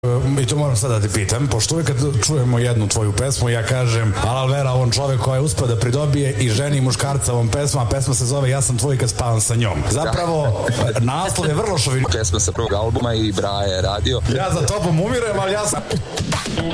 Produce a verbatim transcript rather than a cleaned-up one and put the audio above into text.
I to moram sada da ti pitam, pošto uvijek kad čujemo jednu tvoju pesmu, ja kažem Alal Vera, on čovek koji je uspio da pridobije i ženi i muškarca ovom pesmu, a pesma se zove Ja sam tvoj kad spavam sa njom. Zapravo, naslov je vrlo šovin. Pesma sa prvog albuma i Braja je radio. Ja za tobom umirem, ali ja sam...